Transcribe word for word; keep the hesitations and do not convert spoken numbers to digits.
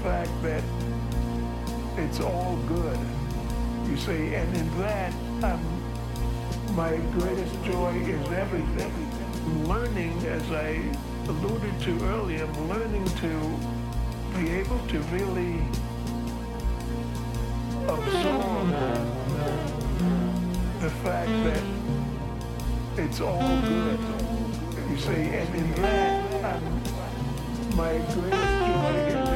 fact that it's all good. You see, and in that, um, my greatest joy is everything. Learning, as I alluded to earlier, I'm learning to be able to really absorb the fact that it's all good. You see, and in that, um, my greatest joy is